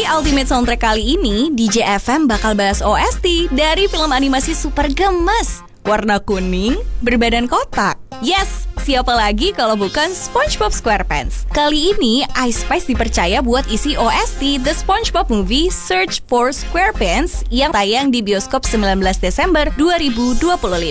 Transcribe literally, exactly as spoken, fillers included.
Di Ultimate Soundtrack kali ini, D J F M bakal bahas O S T dari film animasi super gemes, warna kuning, berbadan kotak. Yes, siapa lagi kalau bukan SpongeBob SquarePants. Kali ini, iSpice dipercaya buat isi O S T The SpongeBob Movie Search for SquarePants yang tayang di bioskop sembilan belas Desember dua ribu dua puluh lima.